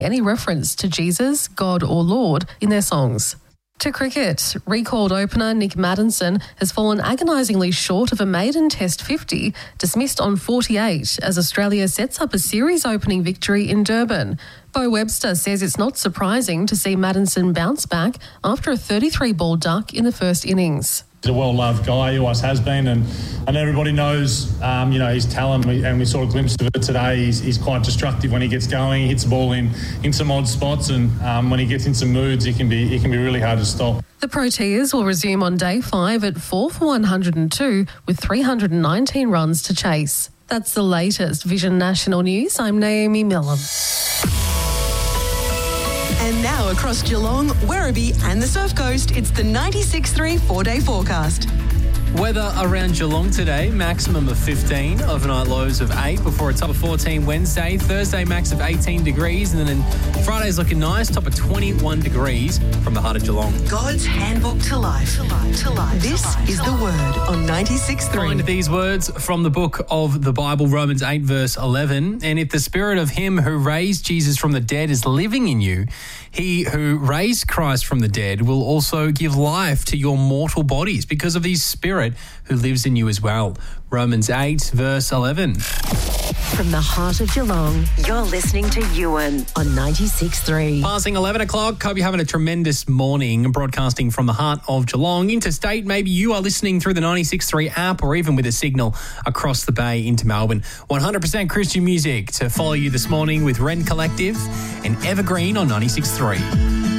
any reference to Jesus, God or Lord in their songs. To cricket, recalled opener Nick Maddinson has fallen agonisingly short of a maiden Test 50, dismissed on 48 as Australia sets up a series-opening victory in Durban. Bo Webster says it's not surprising to see Maddinson bounce back after a 33-ball duck in the first innings. He's a well-loved guy, he always has been, and everybody knows, his talent, and we saw a glimpse of it today. He's quite destructive when he gets going. He hits the ball in some odd spots, and when he gets in some moods, he can be really hard to stop. The Proteas will resume on day 5 at 4 for 102 with 319 runs to chase. That's the latest Vision National News. I'm Naomi Millam. And now across Geelong, Werribee and the Surf Coast, it's the 96.3 4-day forecast. Weather around Geelong today, maximum of 15, overnight lows of 8 before a top of 14 Wednesday. Thursday, max of 18 degrees. And then Friday's looking nice, top of 21 degrees from the heart of Geelong. God's handbook to life. This is the Word on 96.3. Find these words from the book of the Bible, Romans 8, verse 11. And if the spirit of him who raised Jesus from the dead is living in you, he who raised Christ from the dead will also give life to your mortal bodies because of his spirit who lives in you as well. Romans 8, verse 11. From the heart of Geelong, you're listening to Ewan on 96.3. Passing 11 o'clock. Hope you're having a tremendous morning. Broadcasting from the heart of Geelong. Interstate, maybe you are listening through the 96.3 app or even with a signal across the bay into Melbourne. 100% Christian music to follow you this morning with Ren Collective and Evergreen on 96.3.